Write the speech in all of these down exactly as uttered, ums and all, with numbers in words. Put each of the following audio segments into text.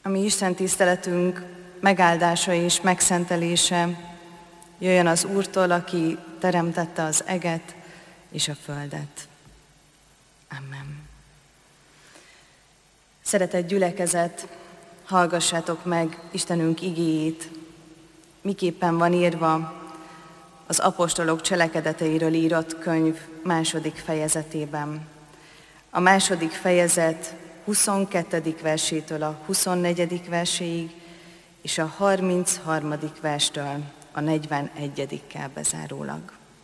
A mi Isten tiszteletünk megáldása és megszentelése jöjjön az Úrtól, aki teremtette az eget és a földet. Amen. Szeretett gyülekezet, hallgassátok meg Istenünk igéjét, miképpen van írva az apostolok cselekedeteiről írott könyv második fejezetében. A második fejezet huszonkettedik versétől a huszonnegyedik verséig, és a harmincharmadik verstől a negyvenegyedikkel bezárólag.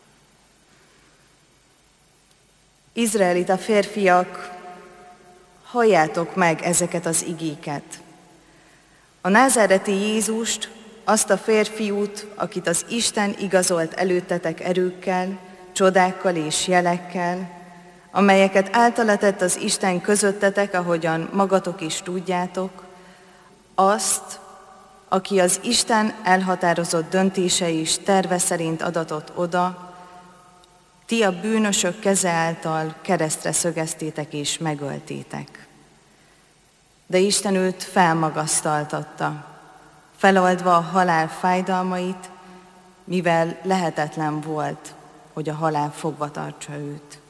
Izraelita férfiak, halljátok meg ezeket az igéket. A názáreti Jézust, azt a férfiút, akit az Isten igazolt előttetek erőkkel, csodákkal és jelekkel, amelyeket általa tett az Isten közöttetek, ahogyan magatok is tudjátok, azt, aki az Isten elhatározott döntése és terve szerint adatott oda, ti a bűnösök keze által keresztre szögeztétek és megöltétek. De Isten őt felmagasztaltatta, feloldva a halál fájdalmait, mivel lehetetlen volt, hogy a halál fogva tartsa őt.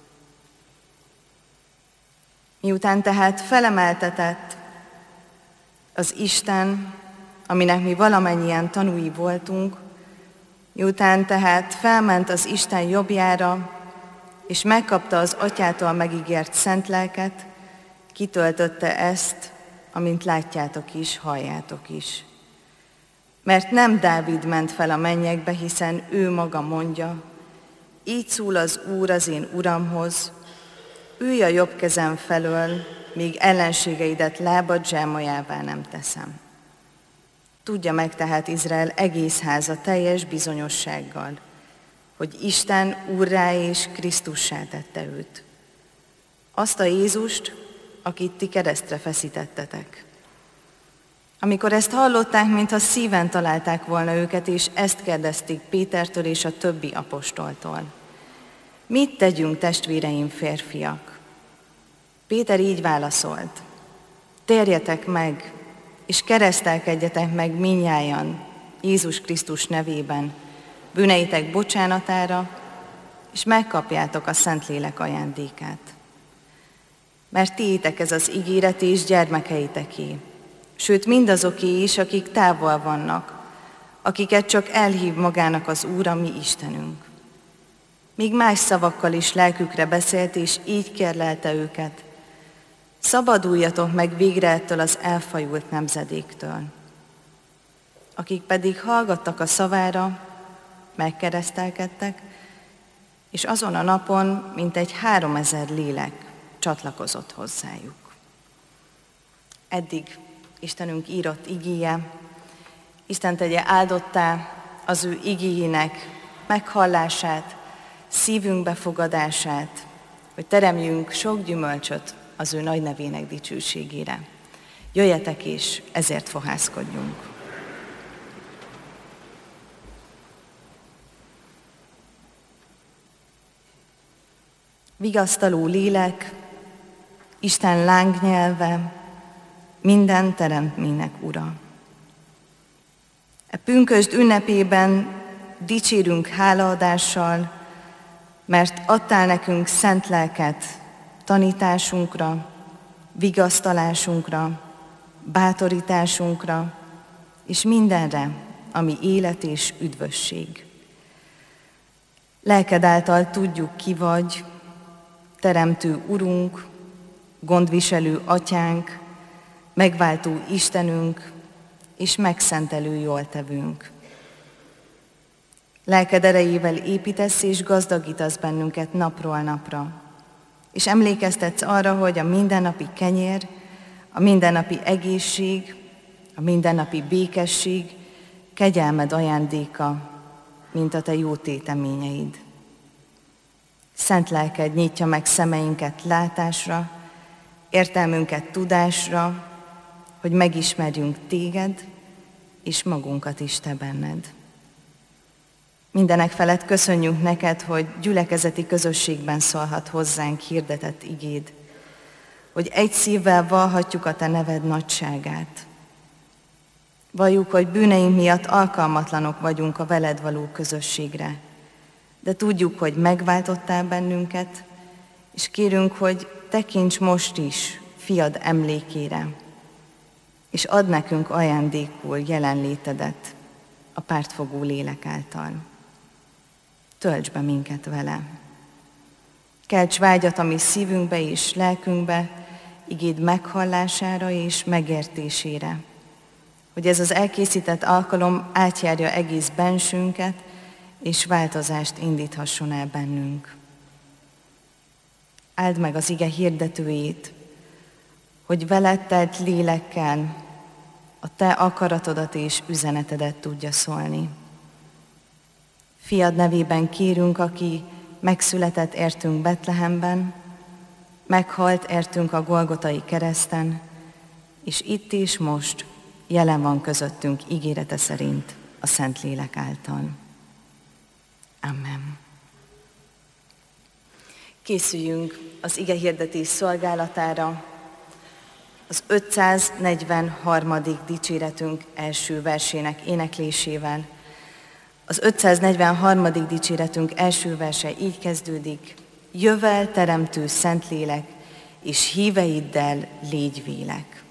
Miután tehát felemeltetett az Isten, aminek mi valamennyien tanúi voltunk, miután tehát felment az Isten jobbjára, és megkapta az Atyától megígért szent lelket, kitöltötte ezt, amint látjátok is, halljátok is. Mert nem Dávid ment fel a mennyekbe, hiszen ő maga mondja, így szól az Úr az én Uramhoz, ülj a jobb kezem felől, míg ellenségeidet lábad zsámolyává nem teszem. Tudja meg tehát Izrael egész háza teljes bizonyossággal, hogy Isten Úrrá és Krisztussá tette őt. Azt a Jézust, akit ti keresztre feszítettetek. Amikor ezt hallották, mintha szíven találták volna őket, és ezt kérdezték Pétertől és a többi apostoltól. Mit tegyünk, testvéreim, férfiak? Péter így válaszolt. Térjetek meg, és keresztelkedjetek meg mindnyájan Jézus Krisztus nevében, bűneitek bocsánatára, és megkapjátok a Szentlélek ajándékát. Mert tiétek ez az ígéret és gyermekeiteké, sőt mindazoké is, akik távol vannak, akiket csak elhív magának az Úr, a mi Istenünk. Míg más szavakkal is lelkükre beszélt, és így kérlelte őket, szabaduljatok meg végre ettől az elfajult nemzedéktől. Akik pedig hallgattak a szavára, megkeresztelkedtek, és azon a napon mintegy háromezer lélek csatlakozott hozzájuk. Eddig Istenünk írott igéje, Isten tegye áldottá az ő igéjének meghallását, szívünk befogadását, hogy teremjünk sok gyümölcsöt az ő nagy nevének dicsőségére. Jöjjetek és ezért fohászkodjunk. Vigasztaló lélek, Isten lángnyelve, minden teremtménynek ura. E pünkösd ünnepében dicsérünk hálaadással, mert adtál nekünk szent lelket tanításunkra, vigasztalásunkra, bátorításunkra, és mindenre, ami élet és üdvösség. Lelked által tudjuk, ki vagy, teremtő Urunk, gondviselő Atyánk, megváltó Istenünk, és megszentelő jóltevőnk. Lelked erejével építesz és gazdagítasz bennünket napról napra, és emlékeztetsz arra, hogy a mindennapi kenyér, a mindennapi egészség, a mindennapi békesség, kegyelmed ajándéka, mint a te jó téteményeid. Szent lelked nyitja meg szemeinket látásra, értelmünket tudásra, hogy megismerjünk téged, és magunkat is te benned. Mindenek felett köszönjük neked, hogy gyülekezeti közösségben szólhat hozzánk hirdetett igéd, hogy egy szívvel vallhatjuk a te neved nagyságát, Valljuk, hogy bűneink miatt alkalmatlanok vagyunk a veled való közösségre, de tudjuk, hogy megváltottál bennünket, és kérünk, hogy tekints most is fiad emlékére, és add nekünk ajándékul jelenlétedet a pártfogó lélek által. Tölts be minket vele. Kelts vágyat a mi szívünkbe és lelkünkbe, igéd meghallására és megértésére, hogy ez az elkészített alkalom átjárja egész bensünket, és változást indíthasson el bennünk. Áld meg az ige hirdetőjét, hogy veled telt lélekkel a te akaratodat és üzenetedet tudja szólni. Fiad nevében kérünk, aki megszületett értünk Betlehemben, meghalt értünk a Golgotai kereszten, és itt és most jelen van közöttünk ígérete szerint a Szentlélek által. Amen. Készüljünk az igehirdetés szolgálatára. Az ötszáznegyvenharmadik dicséretünk első versének éneklésével. Az ötszáznegyvenharmadik dicséretünk első verse így kezdődik: Jövel, teremtő Szentlélek, és híveiddel légy vélek.